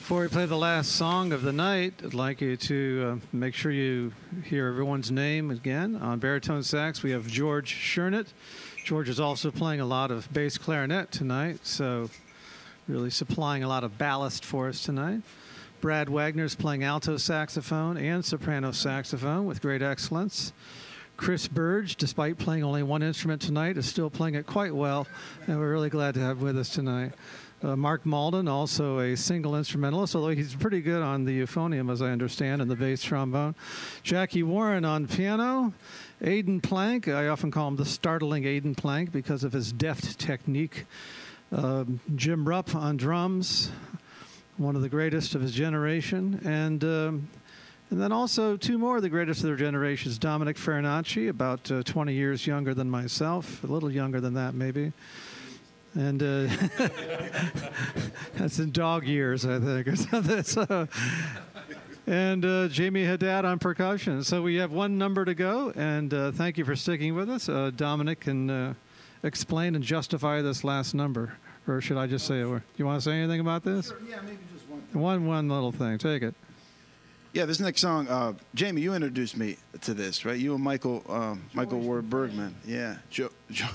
Before we play the last song of the night, I'd like you to make sure you hear everyone's name again. On baritone sax, we have George Shernett. George is also playing a lot of bass clarinet tonight, so really supplying a lot of ballast for us tonight. Brad Wagner's playing alto saxophone and soprano saxophone with great excellence. Chris Burge, despite playing only one instrument tonight, is still playing it quite well, and we're really glad to have him with us tonight. Mark Malden, also a single instrumentalist, although he's pretty good on the euphonium, as I understand, and the bass trombone. Jackie Warren on piano. Aidan Plank, I often call him the startling Aidan Plank because of his deft technique. Jim Rupp on drums, one of the greatest of his generation. And then also two more of the greatest of their generations, Dominic Farinacci, about 20 years younger than myself, a little younger than that maybe. And that's in dog years, I think, or something. So, and Jamie Haddad on percussion. So we have one number to go, and thank you for sticking with us. Dominic can explain and justify this last number, or should I just say it? Do you want to say anything about this? Sure, yeah, maybe just one thing. One little thing. Take it. Yeah, this next song, Jamie, you introduced me to this, right? You and Michael Ward Bergman. Yeah, Joe.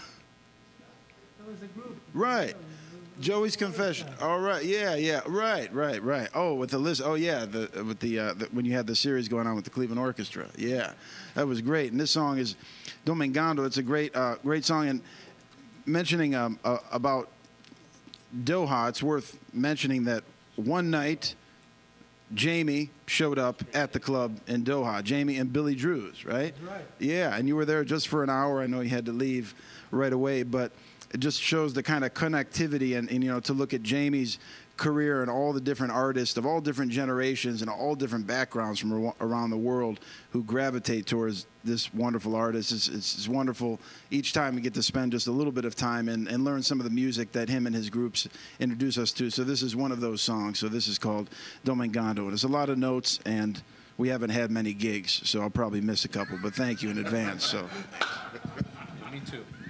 Right. Joey's Confession. All right. Yeah. Right. Oh, with the list. Oh, yeah. With the when you had the series going on with the Cleveland Orchestra. Yeah, that was great. And this song is Domingando. It's a great song. And mentioning about Doha, it's worth mentioning that one night Jamie showed up at the club in Doha. Jamie and Billy Drews, right? That's right. Yeah, and you were there just for an hour. I know you had to leave right away, but it just shows the kind of connectivity and you know, to look at Jamie's career and all the different artists of all different generations and all different backgrounds from around the world who gravitate towards this wonderful artist. It's wonderful each time we get to spend just a little bit of time and learn some of the music that him and his groups introduce us to. So this is one of those songs. So this is called Domingando. And there's a lot of notes, and we haven't had many gigs, so I'll probably miss a couple, but thank you in advance. So. Me too.